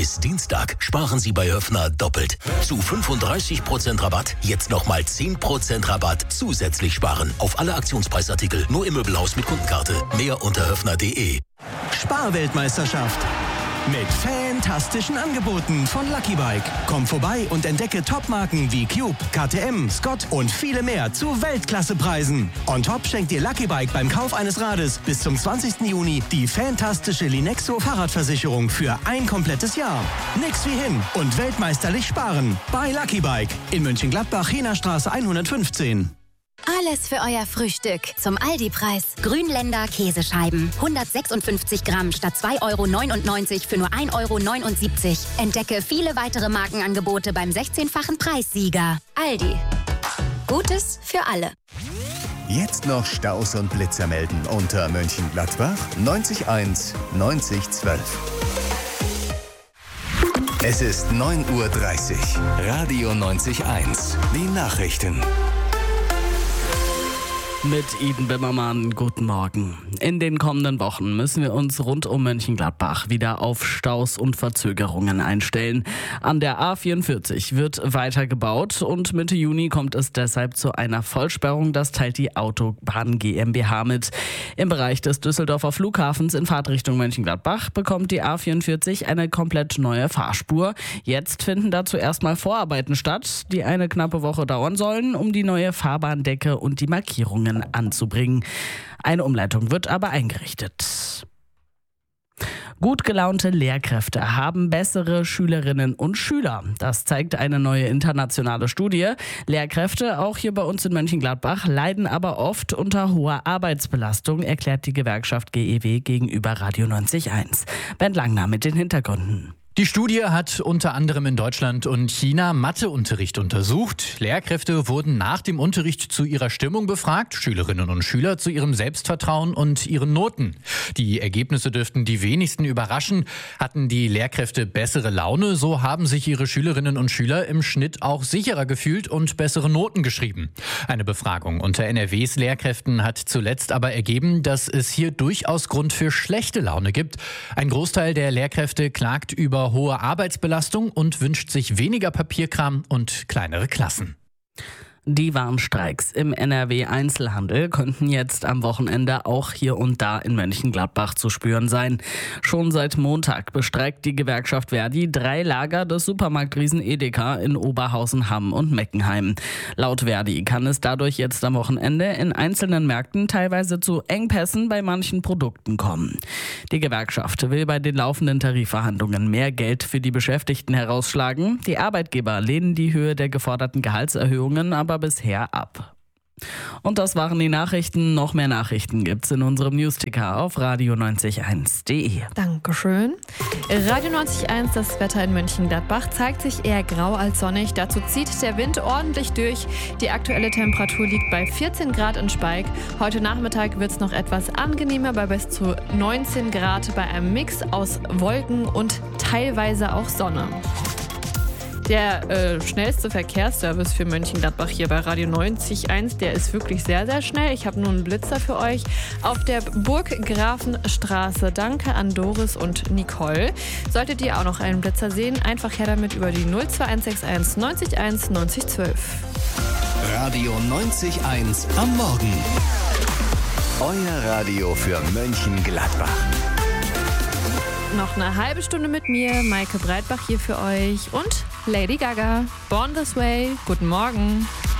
Bis Dienstag sparen Sie bei Höffner doppelt. Zu 35% Rabatt jetzt nochmal 10% Rabatt zusätzlich sparen. Auf alle Aktionspreisartikel nur im Möbelhaus mit Kundenkarte. Mehr unter höffner.de. Sparweltmeisterschaft. Mit fantastischen Angeboten von Lucky Bike. Komm vorbei und entdecke Topmarken wie Cube, KTM, Scott und viele mehr zu Weltklassepreisen. On top schenkt dir Lucky Bike beim Kauf eines Rades bis zum 20. Juni die fantastische Linexo Fahrradversicherung für ein komplettes Jahr. Nix wie hin und weltmeisterlich sparen. Bei Lucky Bike in Mönchengladbach, Hehnerstraße 115. Alles für euer Frühstück. Zum Aldi-Preis. Grünländer Käsescheiben. 156 Gramm statt 2,99 € für nur 1,79 €. Entdecke viele weitere Markenangebote beim 16-fachen Preissieger. Aldi. Gutes für alle. Jetzt noch Staus und Blitzer melden unter Mönchengladbach 90.1 9012. Es ist 9:30 Uhr. Radio 90.1. Die Nachrichten. Mit Iden Bimmermann, guten Morgen. In den kommenden Wochen müssen wir uns rund um Mönchengladbach wieder auf Staus und Verzögerungen einstellen. An der A44 wird weiter gebaut und Mitte Juni kommt es deshalb zu einer Vollsperrung. Das teilt die Autobahn GmbH mit. Im Bereich des Düsseldorfer Flughafens in Fahrtrichtung Mönchengladbach bekommt die A44 eine komplett neue Fahrspur. Jetzt finden dazu erstmal Vorarbeiten statt, die eine knappe Woche dauern sollen, um die neue Fahrbahndecke und die Markierungen anzubringen. Eine Umleitung wird aber eingerichtet. Gut gelaunte Lehrkräfte haben bessere Schülerinnen und Schüler. Das zeigt eine neue internationale Studie. Lehrkräfte, auch hier bei uns in Mönchengladbach, leiden aber oft unter hoher Arbeitsbelastung, erklärt die Gewerkschaft GEW gegenüber Radio 90.1. Bernd Langner mit den Hintergründen. Die Studie hat unter anderem in Deutschland und China Matheunterricht untersucht. Lehrkräfte wurden nach dem Unterricht zu ihrer Stimmung befragt, Schülerinnen und Schüler zu ihrem Selbstvertrauen und ihren Noten. Die Ergebnisse dürften die wenigsten überraschen. Hatten die Lehrkräfte bessere Laune, so haben sich ihre Schülerinnen und Schüler im Schnitt auch sicherer gefühlt und bessere Noten geschrieben. Eine Befragung unter NRWs Lehrkräften hat zuletzt aber ergeben, dass es hier durchaus Grund für schlechte Laune gibt. Ein Großteil der Lehrkräfte klagt über hohe Arbeitsbelastung und wünscht sich weniger Papierkram und kleinere Klassen. Die Warnstreiks im NRW-Einzelhandel könnten jetzt am Wochenende auch hier und da in Mönchengladbach zu spüren sein. Schon seit Montag bestreikt die Gewerkschaft Verdi 3 Lager des Supermarktriesen Edeka in Oberhausen, Hamm und Meckenheim. Laut Verdi kann es dadurch jetzt am Wochenende in einzelnen Märkten teilweise zu Engpässen bei manchen Produkten kommen. Die Gewerkschaft will bei den laufenden Tarifverhandlungen mehr Geld für die Beschäftigten herausschlagen. Die Arbeitgeber lehnen die Höhe der geforderten Gehaltserhöhungen aber bisher ab. Und das waren die Nachrichten. Noch mehr Nachrichten gibt's in unserem Newsticker auf radio901.de. Dankeschön. Radio 90.1, das Wetter in Mönchengladbach zeigt sich eher grau als sonnig. Dazu zieht der Wind ordentlich durch. Die aktuelle Temperatur liegt bei 14 Grad in Speig. Heute Nachmittag wird's noch etwas angenehmer bei bis zu 19 Grad bei einem Mix aus Wolken und teilweise auch Sonne. Der schnellste Verkehrsservice für Mönchengladbach hier bei Radio 90.1, der ist wirklich sehr, sehr schnell. Ich habe nur einen Blitzer für euch. Auf der Burggrafenstraße, danke an Doris und Nicole. Solltet ihr auch noch einen Blitzer sehen, einfach her damit über die 02161 90.1 9012. Radio 90.1 am Morgen. Euer Radio für Mönchengladbach. Noch eine halbe Stunde mit mir, Maike Breitbach hier für euch und Lady Gaga, Born This Way. Guten Morgen.